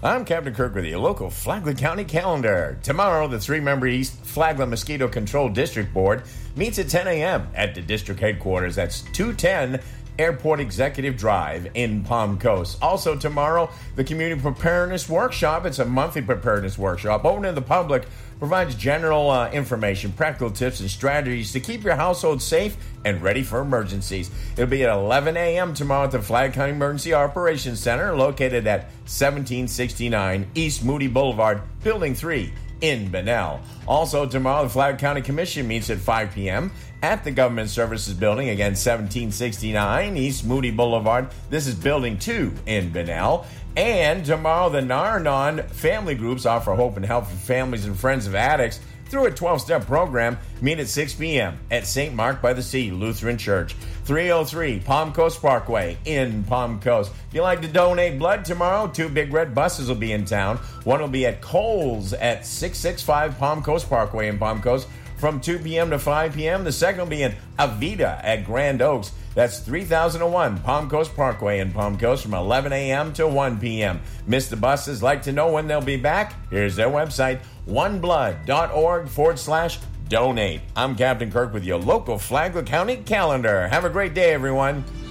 I'm Captain Kirk with your local Flagler County calendar. Tomorrow, the 3-member East Flagler Mosquito Control District Board meets at 10 a.m. at the district headquarters. That's 210 Airport Executive Drive in Palm Coast. Also tomorrow, the Community Preparedness Workshop. It's a monthly preparedness workshop open to the public, provides general information, practical tips, and strategies to keep your household safe and ready for emergencies. It'll be at 11 a.m. tomorrow at the Flagler County Emergency Operations Center, located at 1769 East Moody Boulevard, Building 3 in Bunnell. Also tomorrow, the Flagler County Commission meets at 5 p.m. at the Government Services Building, again 1769 East Moody Boulevard. This is Building 2 in Bunnell. And tomorrow, the Nar-Anon family groups offer hope and help for families and friends of addicts through a 12-step program. Meet at 6 p.m. at St. Mark by the Sea Lutheran Church, 303 Palm Coast Parkway in Palm Coast. If you'd like to donate blood tomorrow, 2 big red buses will be in town. One will be at Kohl's at 665 Palm Coast Parkway in Palm Coast from 2 p.m. to 5 p.m. The second will be in Avita at Grand Oaks. That's 3001 Palm Coast Parkway in Palm Coast from 11 a.m. to 1 p.m. Miss the buses, like to know when they'll be back? Here's their website, oneblood.org/donate. I'm Captain Kirk with your local Flagler County calendar. Have a great day, everyone.